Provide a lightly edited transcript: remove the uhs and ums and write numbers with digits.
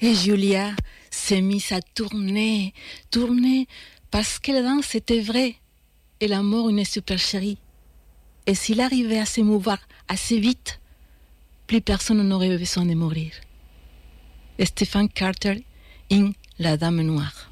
Et Julia s'est mise à tourner, parce que la danse était vraie et la mort une supercherie. Et s'il arrivait à se mouvoir assez vite, plus personne n'aurait besoin de mourir. Stephen Carter in La Dame Noire.